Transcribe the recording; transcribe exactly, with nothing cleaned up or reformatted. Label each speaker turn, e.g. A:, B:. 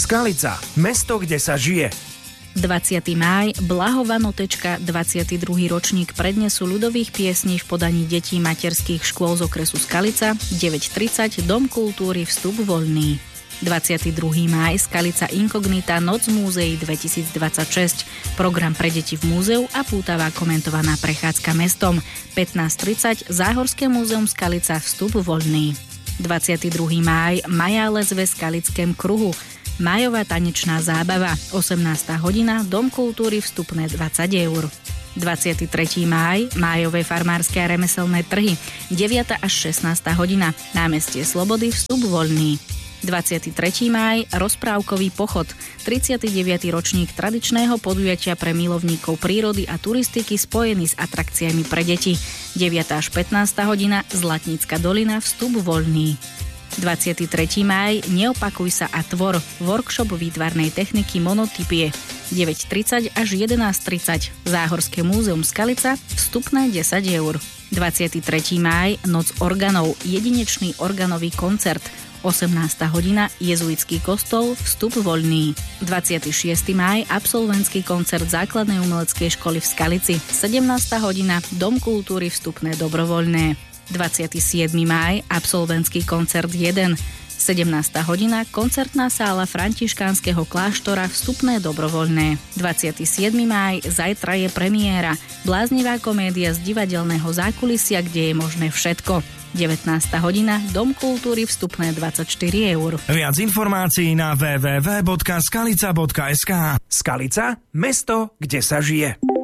A: Skalica, mesto, kde sa žije.
B: dvadsiateho mája, Blahovanotečka, dvadsiaty druhý ročník prednesu ľudových piesní v podaní detí materských škôl z okresu Skalica, deväť tridsať, Dom kultúry, vstup voľný. dvadsiateho druhého mája, Skalica Inkognita, Noc múzeí dvetisícdvadsaťšesť, program pre deti v múzeu a pútavá komentovaná prechádzka mestom. pätnásť tridsať, Záhorské múzeum Skalica, vstup voľný. dvadsiateho druhého mája, Majáles ve Skalickém kruhu, májová tanečná zábava, osemnásta hodina, Dom kultúry, vstupné dvadsať eur. dvadsiateho tretieho mája, májové farmárske a remeselné trhy, deviata až šestnásta hodina, námestie Slobody, vstup voľný. dvadsiateho tretieho mája, rozprávkový pochod, tridsiaty deviaty ročník tradičného podujatia pre milovníkov prírody a turistiky spojený s atrakciami pre deti, deviata až pätnásta hodina, Zlatnícka dolina, vstup voľný. dvadsiateho tretieho mája, Neopakuj sa a tvor, workshop výtvarnej techniky monotypie, deväť tridsať až jedenásť tridsať, Záhorské múzeum Skalica, vstupné desať eur. dvadsiateho tretieho mája, Noc organov, jedinečný organový koncert, osemnásta hodina, Jezuitský kostol, vstup voľný. dvadsiateho šiesteho mája, absolventský koncert základnej umeleckej školy v Skalici, sedemnásta hodina, Dom kultúry, vstupné dobrovoľné. dvadsiateho siedmeho mája, absolventský koncert jeden, sedemnásta hodina, koncertná sála Františkánskeho kláštora, vstupné dobrovoľné. dvadsiateho siedmeho mája, zajtra je premiéra, bláznivá komédia z divadelného zákulisia, kde je možné všetko. devätnásta hodina, Dom kultúry, vstupné dvadsaťštyri eur.
A: Viac informácií na w w w bodka skalica bodka es ka. Skalica, mesto, kde sa žije.